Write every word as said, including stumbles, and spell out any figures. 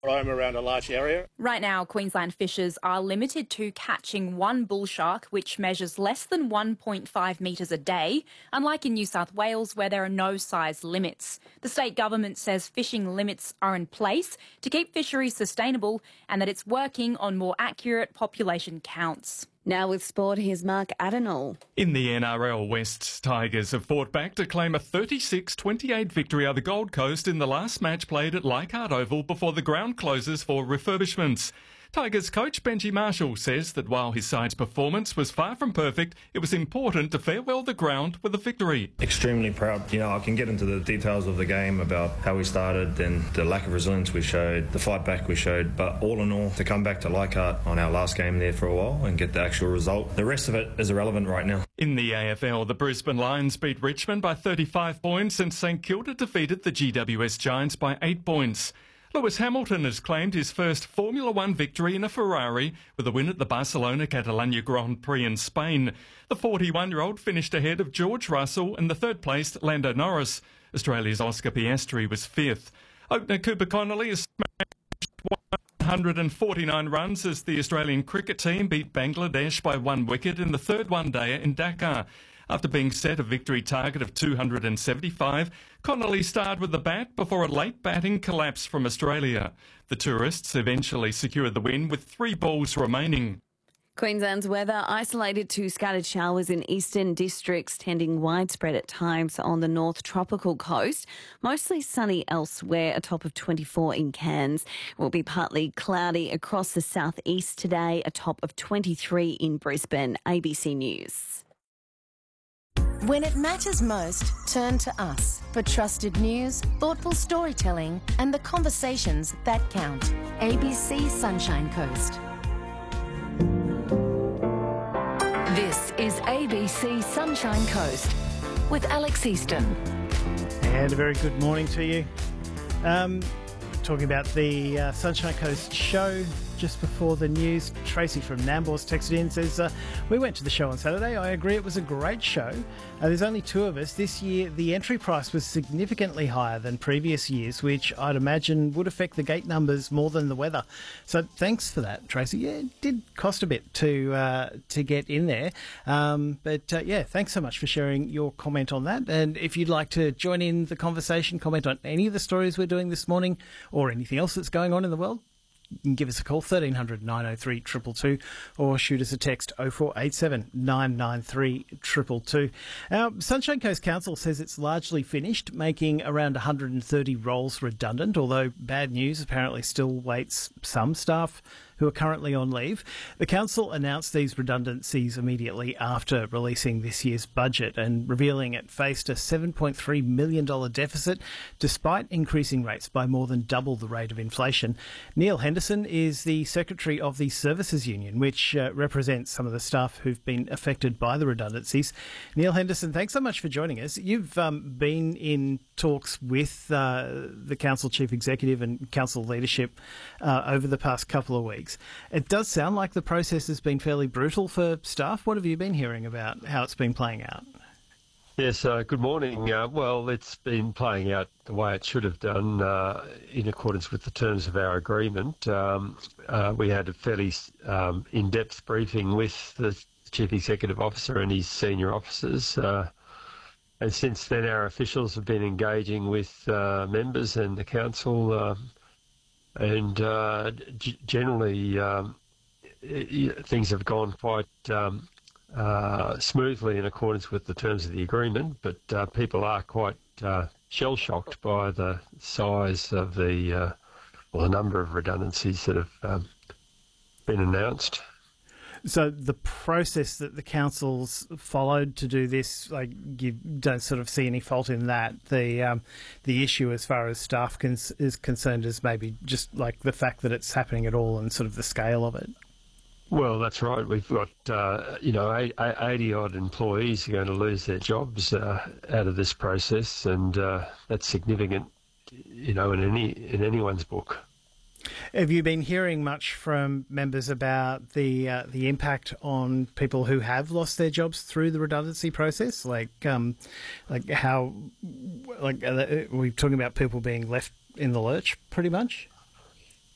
roam around a large area. Right now, Queensland fishers are limited to catching one bull shark, which measures less than one point five metres a day, unlike in New South Wales where there are no size limits. The state government says fishing limits are in place to keep fisheries sustainable and that it's working on more accurate population counts. Now with sport, here's Mark Adenall. In the N R L, West Tigers have fought back to claim a thirty-six twenty-eight victory over the Gold Coast in the last match played at Leichhardt Oval before the ground closes for refurbishments. Tigers coach Benji Marshall says that while his side's performance was far from perfect, it was important to farewell the ground with a victory. Extremely proud. You know, I can get into the details of the game about how we started and the lack of resilience we showed, the fight back we showed, but all in all, to come back to Leichhardt on our last game there for a while and get the actual result, the rest of it is irrelevant right now. In the A F L, the Brisbane Lions beat Richmond by thirty-five points and St Kilda defeated the G W S Giants by eight points. Lewis Hamilton has claimed his first Formula One victory in a Ferrari with a win at the Barcelona Catalunya Grand Prix in Spain. The forty-one-year-old finished ahead of George Russell and the third-placed Lando Norris. Australia's Oscar Piastri was fifth. Opener Cooper Connolly has smashed one hundred forty-nine runs as the Australian cricket team beat Bangladesh by one wicket in the third one-dayer in Dakar. After being set a victory target of two hundred seventy-five, Connolly starred with the bat before a late batting collapse from Australia. The tourists eventually secured the win with three balls remaining. Queensland's weather isolated to scattered showers in eastern districts, tending widespread at times on the north tropical coast. Mostly sunny elsewhere, a top of twenty-four in Cairns. It will be partly cloudy across the southeast today, a top of twenty-three in Brisbane. A B C News. When it matters most, turn to us for trusted news, thoughtful storytelling and the conversations that count. A B C Sunshine Coast. This is A B C Sunshine Coast with Alex Easton. And a very good morning to you. Um, talking about the uh, Sunshine Coast show just before the news. Tracy from Nambour's texted in and says, uh, we went to the show on Saturday. I agree it was a great show. Uh, there's only two of us. This year, the entry price was significantly higher than previous years, which I'd imagine would affect the gate numbers more than the weather. So thanks for that, Tracy. Yeah, it did cost a bit to uh, to get in there. Um, but uh, yeah, thanks so much for sharing your comment on that. And if you'd like to join in the conversation, comment on any of the stories we're doing this morning or anything else that's going on in the world, you can give us a call, thirteen hundred nine oh three two two two, or shoot us a text, oh four eight seven nine nine three two two two. Our Sunshine Coast Council says it's largely finished, making around one hundred thirty roles redundant, although bad news apparently still waits some staff who are currently on leave. The council announced these redundancies immediately after releasing this year's budget and revealing it faced a seven point three million dollars deficit despite increasing rates by more than double the rate of inflation. Neil Henderson is the Secretary of the Services Union, which uh, represents some of the staff who've been affected by the redundancies. Neil Henderson, thanks so much for joining us. You've um, been in talks with uh, the Council Chief Executive and Council leadership uh, over the past couple of weeks. It does sound like the process has been fairly brutal for staff. What have you been hearing about how it's been playing out? Yes, uh, good morning. Uh, well, it's been playing out the way it should have done uh, in accordance with the terms of our agreement. Um, uh, we had a fairly um, in-depth briefing with the Chief Executive Officer and his senior officers. Uh, and since then, our officials have been engaging with uh, members and the council uh, and uh, g- generally um, things have gone quite um, uh, smoothly in accordance with the terms of the agreement, but uh, people are quite uh, shell-shocked by the size of the, uh, well, the number of redundancies that have um, been announced. So the process that the council's followed to do this, like, you don't sort of see any fault in that. The um, the issue as far as staff cons- is concerned is maybe just like the fact that it's happening at all and sort of the scale of it. Well, that's right. We've got, uh, you know, eighty-odd employees are going to lose their jobs uh, out of this process, and uh, that's significant, you know, in any in anyone's book. Have you been hearing much from members about the uh, the impact on people who have lost their jobs through the redundancy process? Like, um, like how, like, are we're talking about people being left in the lurch, pretty much?